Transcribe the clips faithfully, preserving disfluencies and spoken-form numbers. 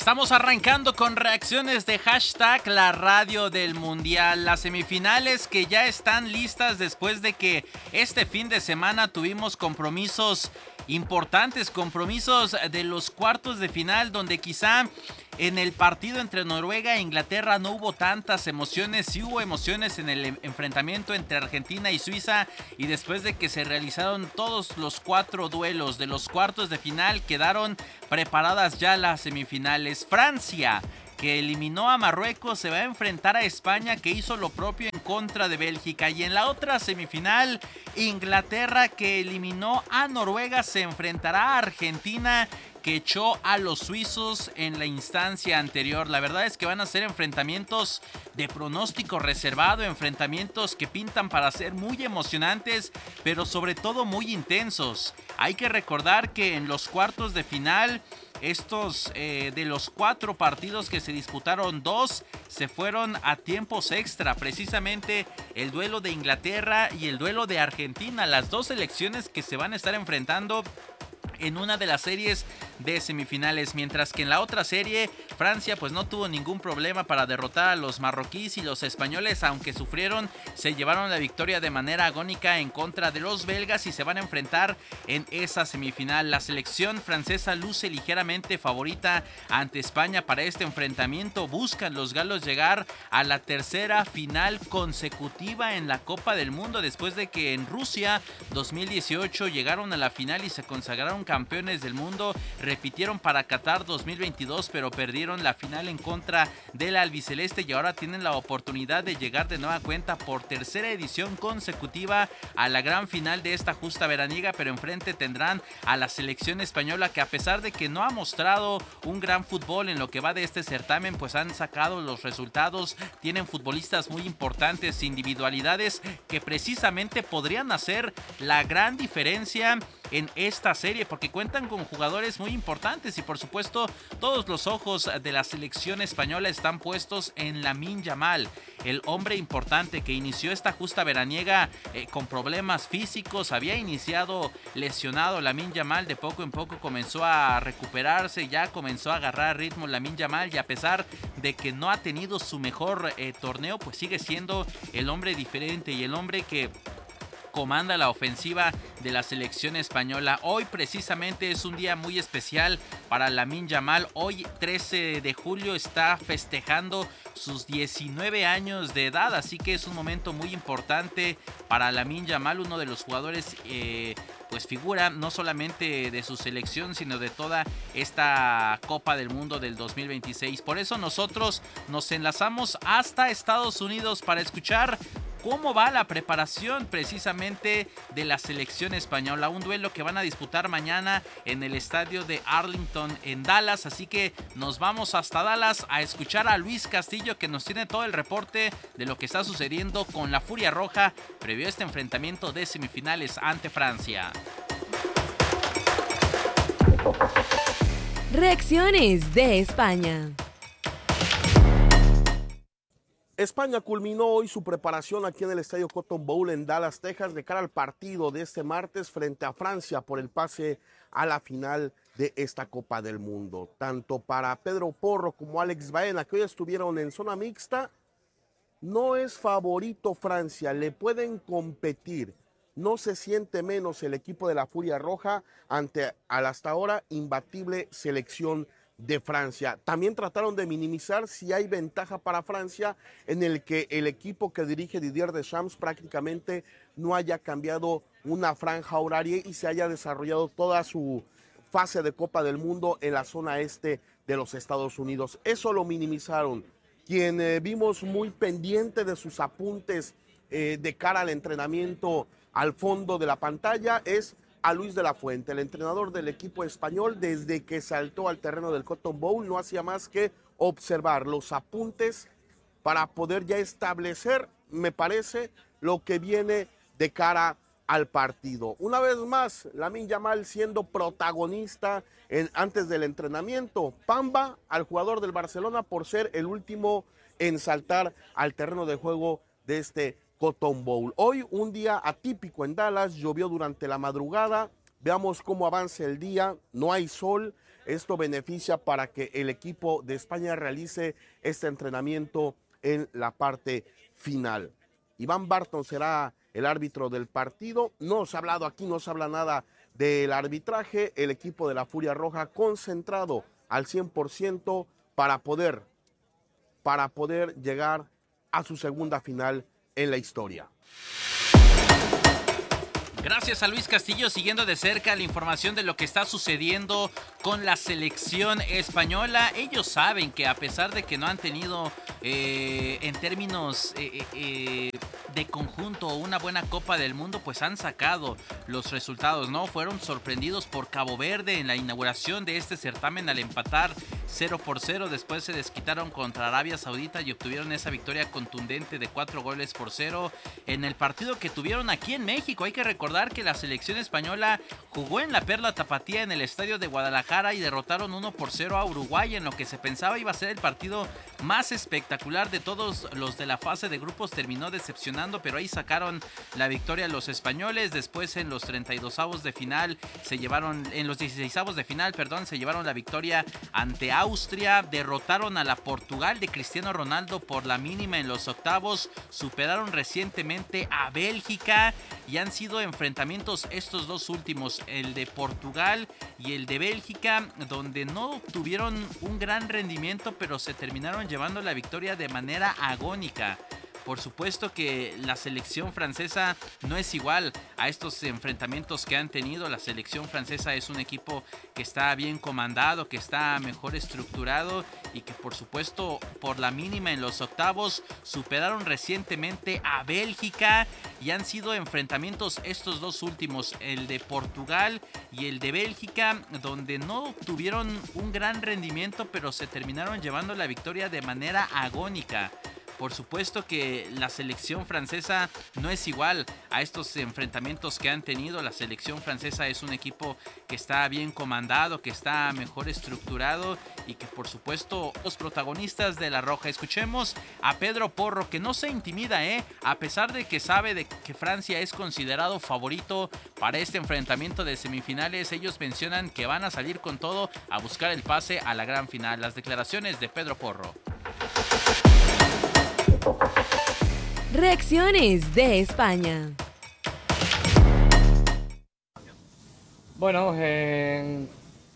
Estamos arrancando con reacciones de hashtag la radio del mundial. Las semifinales que ya están listas después de que este fin de semana tuvimos compromisos importantes, compromisos de los cuartos de final, donde quizá en el partido entre Noruega e Inglaterra no hubo tantas emociones. Sí hubo emociones en el enfrentamiento entre Argentina y Suiza, y después de que se realizaron todos los cuatro duelos de los cuartos de final, quedaron preparadas ya las semifinales. Francia, que eliminó a Marruecos, se va a enfrentar a España, que hizo lo propio en contra de Bélgica. Y en la otra semifinal, Inglaterra, que eliminó a Noruega, se enfrentará a Argentina, que echó a los suizos en la instancia anterior. La verdad es que van a ser enfrentamientos de pronóstico reservado, enfrentamientos que pintan para ser muy emocionantes, pero sobre todo muy intensos. Hay que recordar que en los cuartos de final, estos eh, de los cuatro partidos que se disputaron, dos se fueron a tiempos extra. Precisamente el duelo de Inglaterra y el duelo de Argentina, las dos selecciones que se van a estar enfrentando en una de las series de semifinales, mientras que en la otra serie Francia pues no tuvo ningún problema para derrotar a los marroquíes, y los españoles, aunque sufrieron, se llevaron la victoria de manera agónica en contra de los belgas y se van a enfrentar en esa semifinal. La selección francesa luce ligeramente favorita ante España para este enfrentamiento. Buscan los galos llegar a la tercera final consecutiva en la Copa del Mundo, después de que en Rusia dos mil dieciocho llegaron a la final y se consagraron campeones del mundo. Repitieron para Qatar dos mil veintidós, pero perdieron la final en contra del albiceleste, y ahora tienen la oportunidad de llegar de nueva cuenta por tercera edición consecutiva a la gran final de esta justa veraniega. Pero enfrente tendrán a la selección española, que a pesar de que no ha mostrado un gran fútbol en lo que va de este certamen, pues han sacado los resultados. Tienen futbolistas muy importantes, individualidades que precisamente podrían hacer la gran diferencia en esta serie, porque cuentan con jugadores muy importantes, y por supuesto todos los ojos de la selección española están puestos en Lamine Yamal, el hombre importante que inició esta justa veraniega eh, con problemas físicos. Había iniciado lesionado Lamine Yamal, de poco en poco comenzó a recuperarse, ya comenzó a agarrar ritmo Lamine Yamal, y a pesar de que no ha tenido su mejor eh, torneo, pues sigue siendo el hombre diferente y el hombre que comanda la ofensiva de la selección española. Hoy precisamente es un día muy especial para Lamine Yamal. Hoy trece de julio está festejando sus diecinueve años de edad, así que es un momento muy importante para Lamine Yamal, uno de los jugadores eh, pues figura no solamente de su selección, sino de toda esta Copa del Mundo del dos mil veintiséis. Por eso nosotros nos enlazamos hasta Estados Unidos para escuchar cómo va la preparación precisamente de la selección española. Un duelo que van a disputar mañana en el estadio de Arlington en Dallas. Así que nos vamos hasta Dallas a escuchar a Luis Castillo, que nos tiene todo el reporte de lo que está sucediendo con la Furia Roja previo a este enfrentamiento de semifinales ante Francia. Reacciones de España. España culminó hoy su preparación aquí en el estadio Cotton Bowl en Dallas, Texas, de cara al partido de este martes frente a Francia por el pase a la final de esta Copa del Mundo. Tanto para Pedro Porro como Alex Baena, que hoy estuvieron en zona mixta, no es favorito Francia, le pueden competir. No se siente menos el equipo de la Furia Roja ante al hasta ahora imbatible selección de Francia. También trataron de minimizar si hay ventaja para Francia en el que el equipo que dirige Didier Deschamps prácticamente no haya cambiado una franja horaria y se haya desarrollado toda su fase de Copa del Mundo en la zona este de los Estados Unidos. Eso lo minimizaron. Quien eh, vimos muy pendiente de sus apuntes eh, de cara al entrenamiento al fondo de la pantalla es a Luis de la Fuente, el entrenador del equipo español. Desde que saltó al terreno del Cotton Bowl no hacía más que observar los apuntes para poder ya establecer, me parece, lo que viene de cara al partido. Una vez más, Lamine Yamal siendo protagonista en, antes del entrenamiento. Pamba al jugador del Barcelona por ser el último en saltar al terreno de juego de este Cotton Bowl. Hoy un día atípico en Dallas, llovió durante la madrugada. Veamos cómo avanza el día, no hay sol. Esto beneficia para que el equipo de España realice este entrenamiento en la parte final. Iván Barton será el árbitro del partido. No se ha hablado aquí, no se habla nada del arbitraje. El equipo de la Furia Roja concentrado al cien por ciento para poder, para poder llegar a su segunda final en la historia. Gracias a Luis Castillo, siguiendo de cerca la información de lo que está sucediendo con la selección española. Ellos saben que a pesar de que no han tenido eh, en términos eh, eh, de conjunto una buena Copa del Mundo, pues han sacado los resultados, ¿no? Fueron sorprendidos por Cabo Verde en la inauguración de este certamen al empatar cero por cero. Después se desquitaron contra Arabia Saudita y obtuvieron esa victoria contundente de cuatro goles por cero en el partido que tuvieron aquí en México. Hay que recordar que la selección española jugó en la Perla Tapatía en el estadio de Guadalajara y derrotaron uno por cero a Uruguay en lo que se pensaba iba a ser el partido más espectacular de todos los de la fase de grupos. Terminó decepcionando, pero ahí sacaron la victoria los españoles. Después en los treinta y dosavos de final se llevaron, en los dieciseisavos de final, perdón, se llevaron la victoria ante Austria. Derrotaron a la Portugal de Cristiano Ronaldo por la mínima en los octavos. Superaron recientemente a Bélgica y han sido enfrentados enfrentamientos estos dos últimos, el de Portugal y el de Bélgica, donde no tuvieron un gran rendimiento, pero se terminaron llevando la victoria de manera agónica. Por supuesto que la selección francesa no es igual a estos enfrentamientos que han tenido. La selección francesa es un equipo que está bien comandado, que está mejor estructurado y que por supuesto por la mínima en los octavos superaron recientemente a Bélgica y han sido enfrentamientos estos dos últimos, el de Portugal y el de Bélgica, donde no tuvieron un gran rendimiento, pero se terminaron llevando la victoria de manera agónica. Por supuesto que la selección francesa no es igual a estos enfrentamientos que han tenido. La selección francesa es un equipo que está bien comandado, que está mejor estructurado y que por supuesto los protagonistas de La Roja. Escuchemos a Pedro Porro, que no se intimida, ¿eh? A pesar de que sabe de que Francia es considerado favorito para este enfrentamiento de semifinales, ellos mencionan que van a salir con todo a buscar el pase a la gran final. Las declaraciones de Pedro Porro. Reacciones de España. Bueno, eh,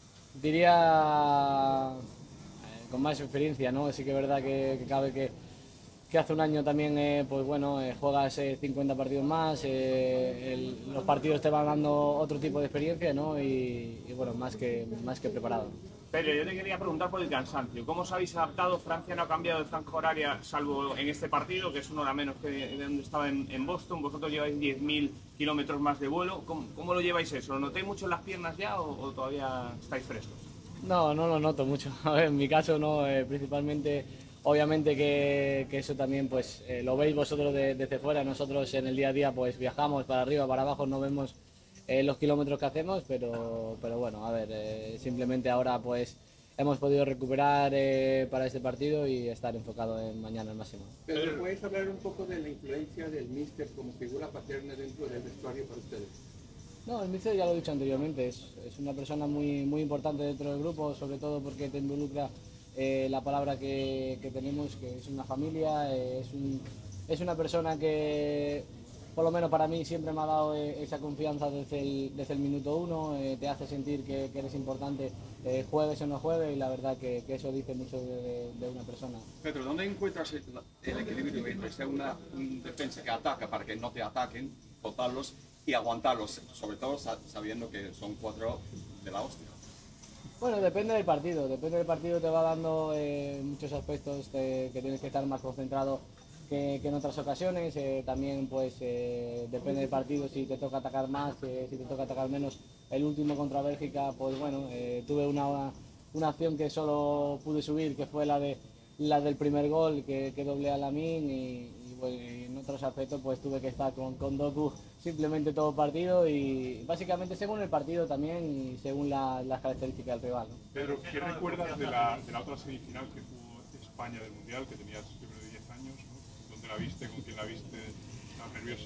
diría eh, con más experiencia, ¿no? Sí que es verdad que, que cabe que, que hace un año también, eh, pues bueno, eh, juegas eh, cincuenta partidos más, eh, el, los partidos te van dando otro tipo de experiencia, ¿no? Y, y bueno, más que, más que preparado. Pero yo te quería preguntar por el cansancio. ¿Cómo os habéis adaptado? Francia no ha cambiado de franja horaria, salvo en este partido, que es una hora menos que de donde estaba en, en Boston. Vosotros lleváis diez mil kilómetros más de vuelo. ¿Cómo, ¿Cómo lo lleváis eso? ¿Lo notáis mucho en las piernas ya o, o todavía estáis frescos? No, no lo noto mucho. A ver, en mi caso no, eh, principalmente, obviamente que, que eso también pues eh, lo veis vosotros de, desde fuera. Nosotros en el día a día pues viajamos para arriba, para abajo, no vemos eh, los kilómetros que hacemos, pero, pero bueno, a ver, eh, simplemente ahora pues hemos podido recuperar eh, para este partido y estar enfocado en mañana al máximo. Pero ¿puedes hablar un poco de la influencia del míster como figura paterna dentro del vestuario para ustedes? No, el míster ya lo he dicho anteriormente, es, es una persona muy, muy importante dentro del grupo, sobre todo porque te involucra eh, la palabra que, que tenemos, que es una familia, eh, es, un, es una persona que, por lo menos para mí, siempre me ha dado eh, esa confianza desde el, desde el minuto uno, eh, te hace sentir que, que eres importante, eh, juegues o no juegues, y la verdad que, que eso dice mucho de, de una persona. Pedro, ¿dónde encuentras el, el equilibrio entre ser una un defensa que ataca para que no te ataquen, botarlos y aguantarlos, sobre todo sabiendo que son cuatro de la hostia? Bueno, depende del partido, depende del partido, te va dando eh, muchos aspectos de, que tienes que estar más concentrado que, que en otras ocasiones. Eh, también pues eh, depende del partido, si te toca atacar más, eh, si te toca atacar menos. El último contra Bélgica, pues bueno, eh, tuve una, una acción que solo pude subir, que fue la de la del primer gol, que, que doblé a Lamine, y, y bueno, en otros aspectos pues tuve que estar con, con Doku simplemente todo el partido, y básicamente según el partido también y según la, las características del rival, ¿no? Pedro, ¿qué recuerdas de la, de la otra semifinal que jugó España del Mundial, que tenías yo creo de diez años, ¿no? ¿Dónde la viste? ¿Con quién la viste? ¿Estabas nervioso?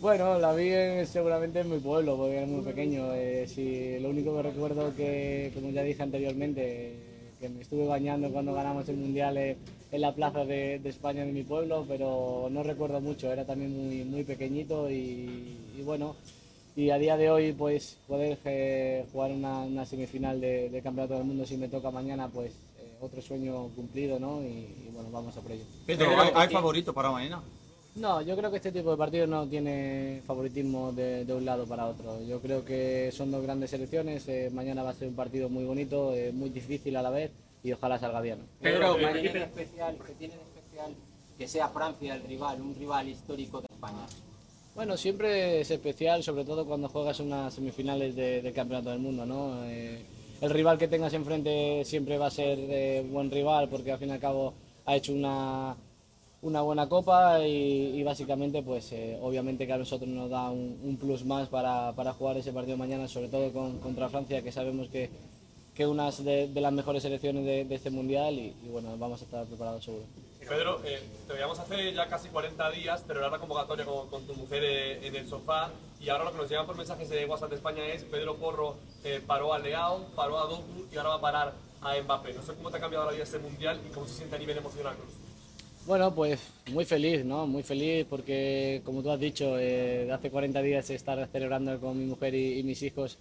Bueno, la vi en- seguramente en mi pueblo, porque era muy pequeño. Eh, sí, lo único que recuerdo que, como ya dije anteriormente, eh, que me estuve bañando cuando ganamos el Mundial eh, en la plaza de, de España de mi pueblo, pero no recuerdo mucho, era también muy, muy pequeñito y, y bueno, y a día de hoy pues poder eh, jugar una, una semifinal de, de Campeonato del Mundo si me toca mañana, pues eh, otro sueño cumplido, ¿no? Y, y bueno, vamos a por ello. Pedro, ¿hay, hay favorito para mañana? No, yo creo que este tipo de partidos no tiene favoritismo de, de un lado para otro. Yo creo que son dos grandes selecciones. Eh, mañana va a ser un partido muy bonito, eh, muy difícil a la vez y ojalá salga bien. Pero ¿qué tiene de especial, qué tiene de especial que sea Francia el rival, un rival histórico de España? Bueno, siempre es especial, sobre todo cuando juegas unas semifinales de- del Campeonato del Mundo, ¿no? Eh, el rival que tengas enfrente siempre va a ser eh, buen rival porque al fin y al cabo ha hecho una una buena copa y, y básicamente pues eh, obviamente que a nosotros nos da un, un plus más para, para jugar ese partido mañana, sobre todo con, contra Francia, que sabemos que que una de, de las mejores selecciones de, de este mundial y, y bueno, vamos a estar preparados seguro. Pedro, eh, te veíamos hace ya casi cuarenta días, pero era la convocatoria con, con tu mujer eh, en el sofá y ahora lo que nos llegan por mensajes de WhatsApp de España es Pedro Porro eh, paró a Leao, paró a Doku y ahora va a parar a Mbappé. No sé cómo te ha cambiado la vida este mundial y cómo se siente a nivel emocional. Bueno, pues muy feliz, ¿no? Muy feliz porque, como tú has dicho, eh, de hace cuarenta días estar celebrando con mi mujer y, y mis hijos,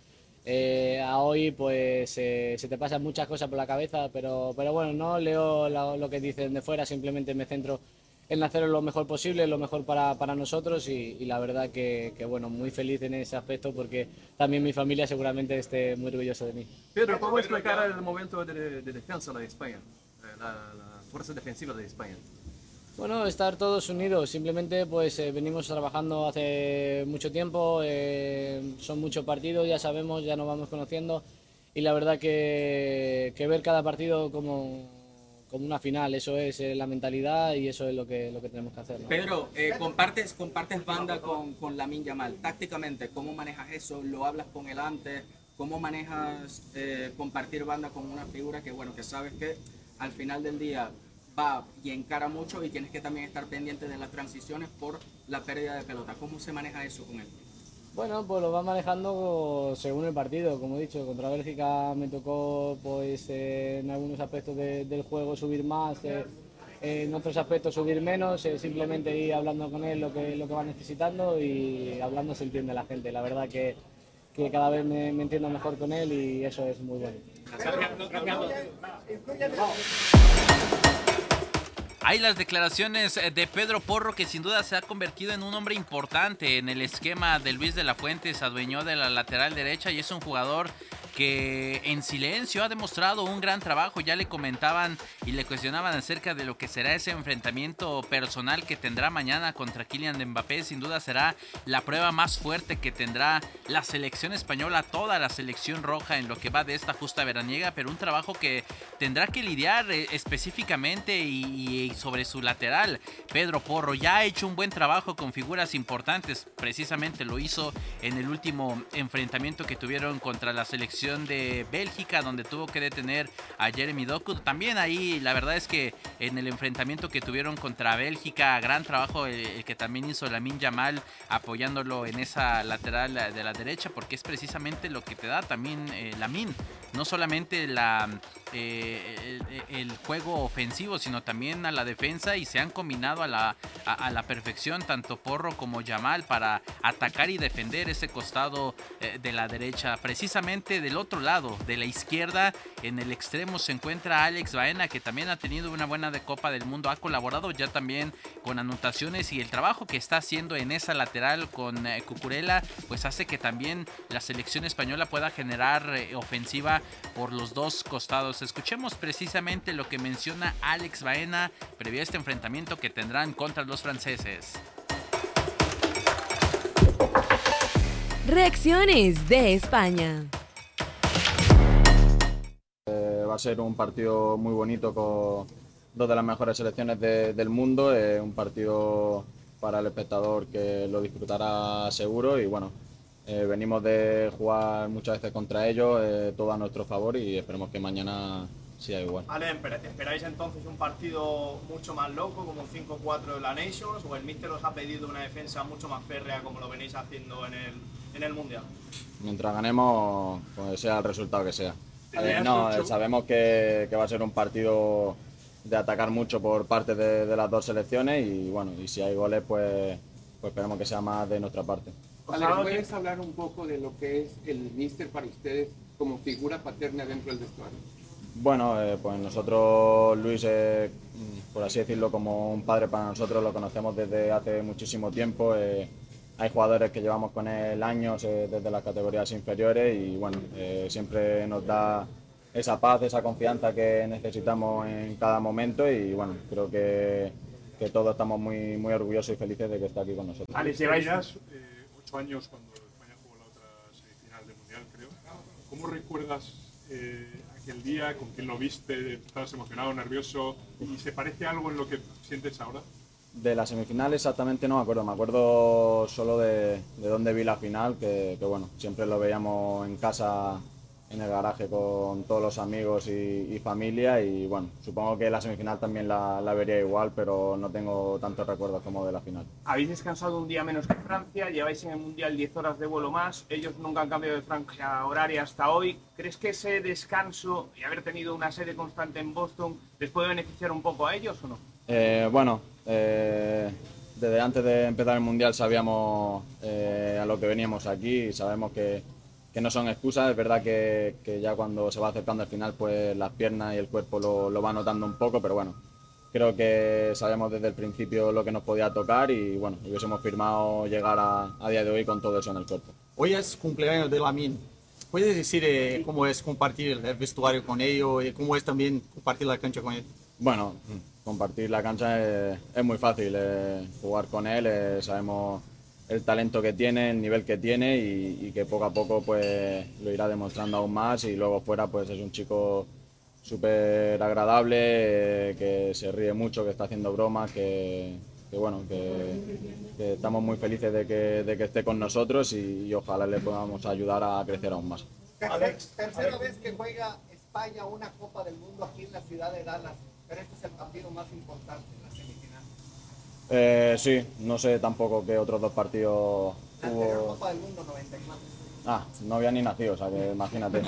eh, a hoy pues eh, se te pasan muchas cosas por la cabeza, pero, pero bueno, no leo la- lo que dicen de fuera, simplemente me centro en hacer lo mejor posible, lo mejor para, para nosotros y, y la verdad que, que, bueno, muy feliz en ese aspecto porque también mi familia seguramente esté muy orgullosa de mí. Pedro, ¿cómo explicar el momento de, de defensa de España? Eh, La, la fuerza defensiva de España. Bueno, estar todos unidos, simplemente pues eh, venimos trabajando hace mucho tiempo, eh, son muchos partidos, ya sabemos, ya nos vamos conociendo y la verdad que, que ver cada partido como, como una final, eso es eh, la mentalidad y eso es lo que, lo que tenemos que hacer, ¿no? Pedro, eh, compartes, compartes banda con, con Lamine Yamal. Tácticamente, ¿cómo manejas eso? ¿Lo hablas con él antes? ¿Cómo manejas eh, compartir banda con una figura que, bueno, que sabes que al final del día va y encara mucho y tienes que también estar pendiente de las transiciones por la pérdida de pelota? ¿Cómo se maneja eso con él? Bueno, pues lo va manejando según el partido, como he dicho, contra Bélgica me tocó pues eh, en algunos aspectos de- del juego subir más, eh, en otros aspectos subir menos, eh, simplemente ir hablando con él lo que, lo que va necesitando y hablando se entiende la gente, la verdad que, que cada vez me, me entiendo mejor con él y eso es muy bueno. Hay las declaraciones de Pedro Porro, que sin duda se ha convertido en un hombre importante en el esquema de Luis de la Fuente. Se adueñó de la lateral derecha y es un jugador que en silencio ha demostrado un gran trabajo. Ya le comentaban y le cuestionaban acerca de lo que será ese enfrentamiento personal que tendrá mañana contra Kylian Mbappé. Sin duda será la prueba más fuerte que tendrá la selección española, toda la selección roja en lo que va de esta justa veraniega, pero un trabajo que tendrá que lidiar eh, específicamente y, y sobre su lateral. Pedro Porro ya ha hecho un buen trabajo con figuras importantes, precisamente lo hizo en el último enfrentamiento que tuvieron contra la selección de Bélgica, donde tuvo que detener a Jeremy Doku. También ahí la verdad es que en el enfrentamiento que tuvieron contra Bélgica, gran trabajo el, el que también hizo Lamine Yamal apoyándolo en esa lateral de la derecha, porque es precisamente lo que te da también eh, Lamine, no solamente la eh, el, el juego ofensivo, sino también a la defensa, y se han combinado a la, a, a la perfección tanto Porro como Yamal para atacar y defender ese costado eh, de la derecha. Precisamente del otro lado, de la izquierda, en el extremo se encuentra Alex Baena, que también ha tenido una buena de Copa del Mundo, ha colaborado ya también con anotaciones, y el trabajo que está haciendo en esa lateral con eh, Cucurella pues hace que también la selección española pueda generar eh, ofensiva por los dos costados. Escuchemos precisamente lo que menciona Alex Baena previo a este enfrentamiento que tendrán contra los franceses. Reacciones de España. Eh, va a ser un partido muy bonito con dos de las mejores selecciones de- del mundo, eh, un partido para el espectador que lo disfrutará seguro y bueno, eh, venimos de jugar muchas veces contra ellos, eh, todo a nuestro favor y esperemos que mañana siga igual. Ale, ¿esperáis entonces un partido mucho más loco, como un cinco cuatro de la Nations, o el míster os ha pedido una defensa mucho más férrea como lo venís haciendo en el, en el Mundial? Mientras ganemos, pues sea el resultado que sea. Eh, no, eh, sabemos que, que va a ser un partido de atacar mucho por parte de, de las dos selecciones y bueno, y si hay goles, pues, pues esperemos que sea más de nuestra parte. Ale, ¿puedes hablar un poco de lo que es el míster para ustedes como figura paterna dentro del vestuario? Bueno, eh, pues nosotros, Luis, eh, por así decirlo, como un padre para nosotros, lo conocemos desde hace muchísimo tiempo. Eh, hay jugadores que llevamos con él años eh, desde las categorías inferiores y bueno, eh, siempre nos da esa paz, esa confianza que necesitamos en cada momento y bueno, creo que, que todos estamos muy, muy orgullosos y felices de que está aquí con nosotros. Ale, lleváis eh, ocho años cuando España jugó la otra semifinal del Mundial, creo. ¿Cómo recuerdas eh, aquel día? ¿Con quién lo viste? ¿Estabas emocionado, nervioso? ¿Y se parece algo en lo que sientes ahora? De la semifinal exactamente no me acuerdo, me acuerdo solo de, de dónde vi la final, que, que bueno, siempre lo veíamos en casa, en el garaje con todos los amigos y, y familia y bueno, supongo que la semifinal también la, la vería igual, pero no tengo tantos recuerdos como de la final. Habéis descansado un día menos que Francia, lleváis en el Mundial diez horas de vuelo más, ellos nunca han cambiado de franja horaria hasta hoy. ¿Crees que ese descanso y haber tenido una sede constante en Boston les puede beneficiar un poco a ellos o no? Eh, bueno, eh, desde antes de empezar el Mundial sabíamos eh, a lo que veníamos aquí y sabemos que, que no son excusas. Es verdad que, que ya cuando se va acercando al final pues las piernas y el cuerpo lo, lo va notando un poco, pero bueno, creo que sabíamos desde el principio lo que nos podía tocar y bueno, hubiésemos firmado llegar a, a día de hoy con todo eso en el cuerpo. Hoy es cumpleaños de Lamine. ¿Puedes decir eh, cómo es compartir el vestuario con ellos y cómo es también compartir la cancha con él? Bueno, compartir la cancha es, es muy fácil, eh, jugar con él, eh, sabemos el talento que tiene, el nivel que tiene y, y que poco a poco pues lo irá demostrando aún más y luego fuera pues es un chico súper agradable, eh, que se ríe mucho, que está haciendo bromas, que, que bueno, que, que estamos muy felices de que, de que esté con nosotros y, y ojalá le podamos ayudar a crecer aún más. Alex, tercera vez que juega España una Copa del Mundo aquí en la ciudad de Dallas, pero este es el partido más importante, la semifinal. Eh, sí, no sé tampoco qué otros dos partidos La hubo. anterior Copa del Mundo noventa y cuatro. Ah, no había ni nacido, o sea que imagínate.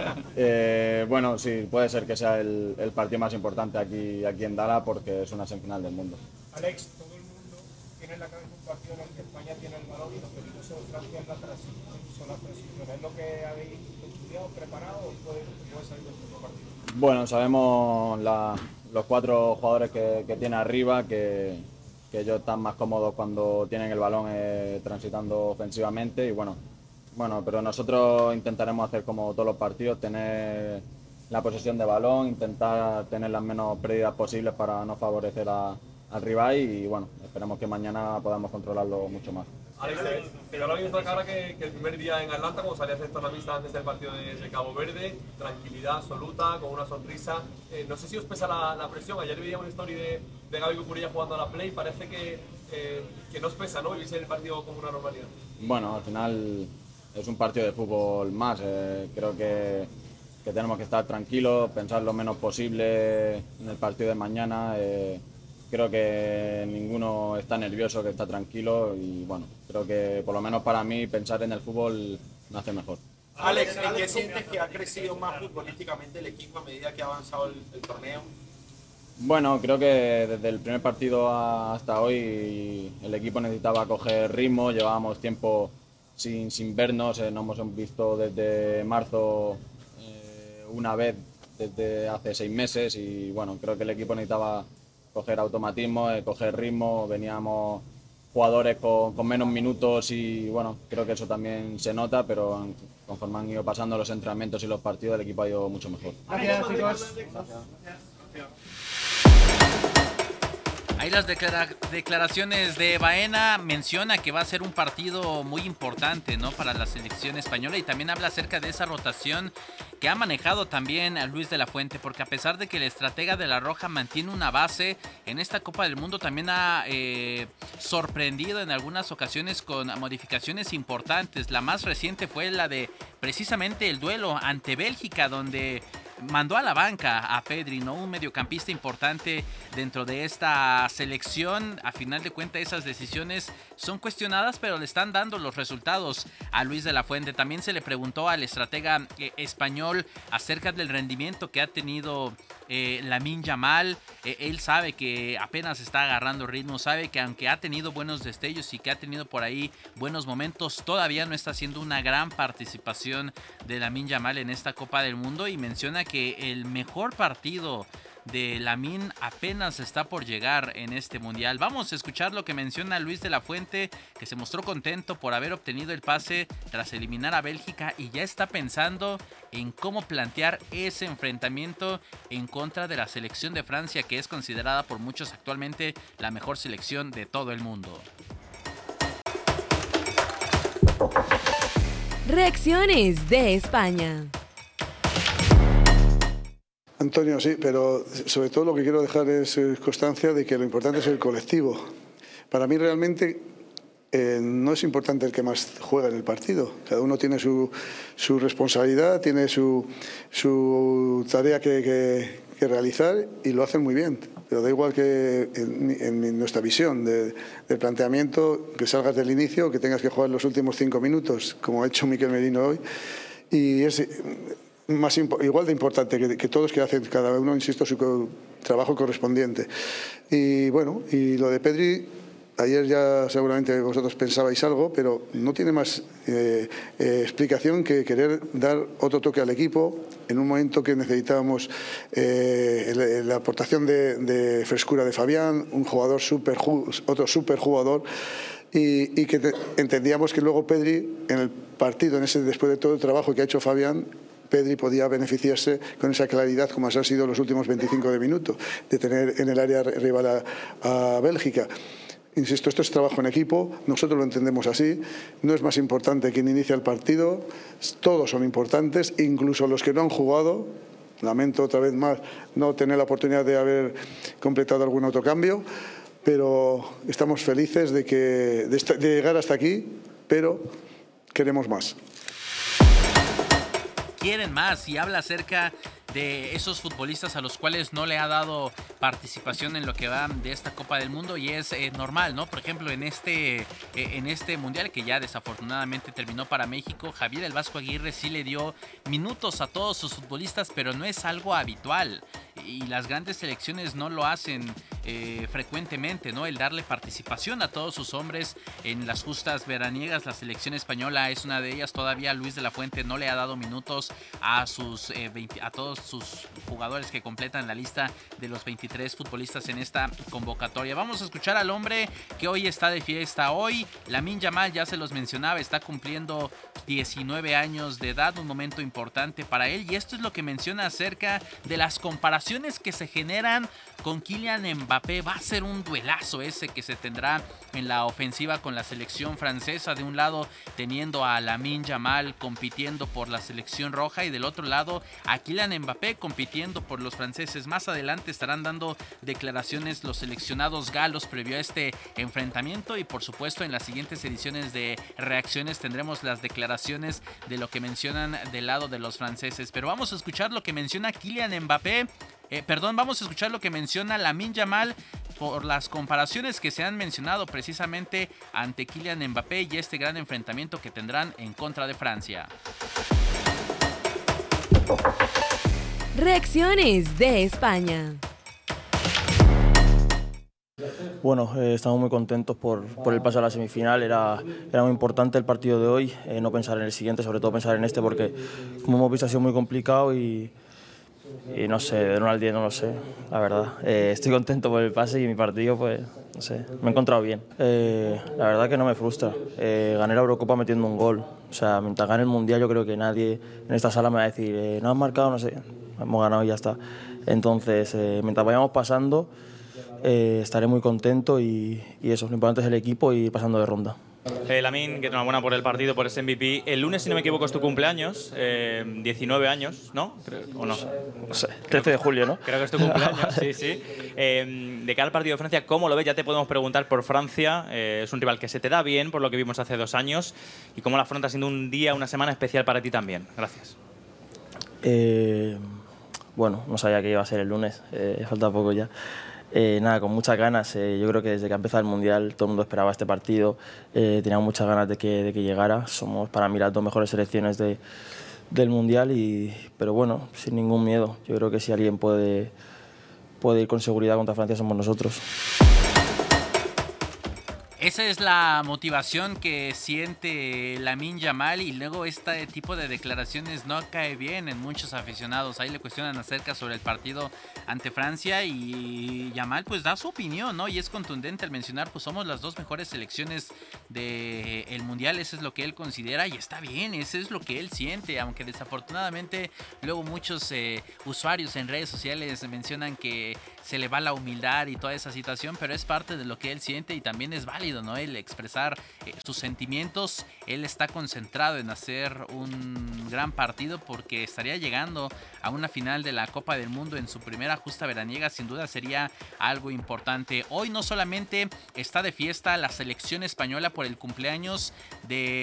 eh, bueno, sí, puede ser que sea el, el partido más importante aquí, aquí en Dallas porque es una semifinal del mundo. Alex, todo el mundo tiene en la cabeza un partido en el que España tiene el balón y lo peligroso de Francia es la transición, son las transiciones. ¿Es lo que habéis estudiado, preparado o puede, puede salir del otro partido? Bueno, sabemos la, los cuatro jugadores que, que tiene arriba, que, que ellos están más cómodos cuando tienen el balón eh, transitando ofensivamente y bueno, bueno, pero nosotros intentaremos hacer como todos los partidos, tener la posesión de balón, intentar tener las menos pérdidas posibles para no favorecer a, al rival y bueno, esperemos que mañana podamos controlarlo mucho más. Alex, te lo mismo cara que, que el primer día en Atlanta, cuando salías en la pista antes del partido de, de Cabo Verde, tranquilidad absoluta, con una sonrisa. Eh, no sé si os pesa la, la presión. Ayer veía una story de, de Gaby Cucurella jugando a la Play, parece que, eh, que no os pesa, ¿no? Vivís el partido como una normalidad. Bueno, al final es un partido de fútbol más. Eh, creo que, que tenemos que estar tranquilos, pensar lo menos posible en el partido de mañana. Eh, creo que ninguno está nervioso, que está tranquilo y bueno, creo que por lo menos para mí pensar en el fútbol me hace mejor. Alex, ¿en qué sientes que ha crecido más futbolísticamente el equipo a medida que ha avanzado el, el torneo? Bueno, creo que desde el primer partido hasta hoy el equipo necesitaba coger ritmo, llevábamos tiempo sin, sin vernos, eh, nos hemos visto desde marzo eh, una vez desde hace seis meses y bueno, creo que el equipo necesitaba coger automatismo, eh, coger ritmo, veníamos jugadores con, con menos minutos y bueno, creo que eso también se nota, pero conforme han ido pasando los entrenamientos y los partidos el equipo ha ido mucho mejor. Gracias, chicos. Ahí las declara- declaraciones de Baena, menciona que va a ser un partido muy importante, ¿no?, para la selección española y también habla acerca de esa rotación que ha manejado también a Luis de la Fuente, porque a pesar de que el estratega de la Roja mantiene una base, en esta Copa del Mundo también ha eh, sorprendido en algunas ocasiones con modificaciones importantes. La más reciente fue la de precisamente el duelo ante Bélgica, donde mandó a la banca a Pedri, ¿no? Un mediocampista importante dentro de esta selección. A final de cuentas, esas decisiones son cuestionadas, pero le están dando los resultados a Luis de la Fuente. También se le preguntó al estratega eh, español acerca del rendimiento que ha tenido eh, Lamine Yamal. Eh, él sabe que apenas está agarrando ritmo, sabe que aunque ha tenido buenos destellos y que ha tenido por ahí buenos momentos, todavía no está haciendo una gran participación de Lamine Yamal en esta Copa del Mundo, y menciona que el mejor partido de Lamine apenas está por llegar en este mundial. Vamos a escuchar lo que menciona Luis de la Fuente, que se mostró contento por haber obtenido el pase tras eliminar a Bélgica y ya está pensando en cómo plantear ese enfrentamiento en contra de la selección de Francia, que es considerada por muchos actualmente la mejor selección de todo el mundo. Reacciones de España. Antonio, sí, pero sobre todo lo que quiero dejar es constancia de que lo importante es el colectivo. Para mí realmente eh, no es importante el que más juega en el partido. Cada uno tiene su, su responsabilidad, tiene su, su tarea que, que, que realizar y lo hacen muy bien. Pero da igual que en, en nuestra visión de, del planteamiento, que salgas del inicio, que tengas que jugar los últimos cinco minutos, como ha hecho Mikel Merino hoy. Y es más igual de importante que, que todos que hacen cada uno, insisto, su co trabajo correspondiente. Y bueno, y lo de Pedri, ayer ya seguramente vosotros pensabais algo, pero no tiene más eh, eh, explicación que querer dar otro toque al equipo en un momento que necesitábamos eh, la, la aportación de, de frescura de Fabián, un jugador super, otro super jugador. Y, y que te, entendíamos que luego Pedri, en el partido, en ese, después de todo el trabajo que ha hecho Fabián, Pedri podía beneficiarse con esa claridad, como han sido los últimos veinticinco de minutos, de tener en el área rival a, a Bélgica. Insisto, esto es trabajo en equipo, nosotros lo entendemos así, no es más importante quién inicia el partido, todos son importantes, incluso los que no han jugado. Lamento otra vez más no tener la oportunidad de haber completado algún otro cambio, pero estamos felices de, que, de, esta, de llegar hasta aquí, pero queremos más. Quieren más, y habla acerca de esos futbolistas a los cuales no le ha dado participación en lo que va de esta Copa del Mundo, y es eh, normal, ¿no? Por ejemplo, en este, eh, en este mundial que ya desafortunadamente terminó para México, Javier el Vasco Aguirre sí le dio minutos a todos sus futbolistas, pero no es algo habitual, y las grandes selecciones no lo hacen eh, frecuentemente, ¿no? El darle participación a todos sus hombres en las justas veraniegas. La selección española es una de ellas. Todavía Luis de la Fuente no le ha dado minutos a sus eh, veinte, a todos sus jugadores que completan la lista de los veintitrés futbolistas en esta convocatoria. Vamos a escuchar al hombre que hoy está de fiesta. Hoy Lamine Yamal, ya se los mencionaba, está cumpliendo diecinueve años de edad, un momento importante para él, y esto es lo que menciona acerca de las comparaciones que se generan con Kylian Mbappé. Va a ser un duelazo ese que se tendrá en la ofensiva con la selección francesa, de un lado teniendo a Lamine Yamal compitiendo por la selección roja y del otro lado a Kylian Mbappé compitiendo por los franceses. Más adelante estarán dando declaraciones los seleccionados galos previo a este enfrentamiento, y por supuesto en las siguientes ediciones de Reacciones tendremos las declaraciones de lo que mencionan del lado de los franceses. Pero vamos a escuchar lo que menciona Kylian Mbappé. Eh, perdón, vamos a escuchar lo que menciona Lamine Yamal por las comparaciones que se han mencionado precisamente ante Kylian Mbappé y este gran enfrentamiento que tendrán en contra de Francia. Reacciones de España. Bueno, eh, estamos muy contentos por, por el paso a la semifinal. Era, era muy importante el partido de hoy, eh, no pensar en el siguiente, sobre todo pensar en este, porque como hemos visto ha sido muy complicado y, y no sé, de uno al diez no lo sé, la verdad. Eh, estoy contento por el pase y mi partido, pues, no sé, me he encontrado bien. Eh, la verdad que no me frustra. Eh, gané la Eurocopa metiendo un gol. O sea, mientras gane el Mundial yo creo que nadie en esta sala me va a decir eh, no has marcado, no sé, hemos ganado y ya está. Entonces, eh, mientras vayamos pasando, eh, estaré muy contento y, y eso, lo importante es el equipo y ir pasando de ronda. Eh, Lamine, que enhorabuena por el partido, por ese M V P. El lunes, si no me equivoco, es tu cumpleaños, eh, diecinueve años, ¿no? Creo, ¿o no? No sé, trece de julio, ¿no? Creo que es tu cumpleaños, sí, sí. Eh, de cara al partido de Francia, ¿cómo lo ves? Ya te podemos preguntar por Francia. Eh, es un rival que se te da bien, por lo que vimos hace dos años. ¿Y cómo la afrontas siendo un día, una semana especial para ti también? Gracias. Eh, bueno, no sabía que iba a ser el lunes, eh, falta poco ya. Eh, nada, con muchas ganas. Eh, yo creo que desde que ha empezado el Mundial todo el mundo esperaba este partido. Eh, tenía muchas ganas de que, de que llegara. Somos para mí las dos mejores selecciones de, del Mundial, y, pero bueno, sin ningún miedo. Yo creo que si alguien puede, puede ir con seguridad contra Francia somos nosotros. Esa es la motivación que siente Lamine Yamal, y luego este tipo de declaraciones no cae bien en muchos aficionados. Ahí le cuestionan acerca sobre el partido ante Francia y Yamal pues da su opinión, ¿no? Y es contundente al mencionar pues somos las dos mejores selecciones del Mundial. Eso es lo que él considera y está bien, eso es lo que él siente, aunque desafortunadamente luego muchos eh, usuarios en redes sociales mencionan que se le va la humildad y toda esa situación, pero es parte de lo que él siente y también es válido, ¿no? El expresar eh, sus sentimientos. Él está concentrado en hacer un gran partido porque estaría llegando a una final de la Copa del Mundo en su primera justa veraniega. Sin duda sería algo importante. Hoy no solamente está de fiesta la selección española por el cumpleaños de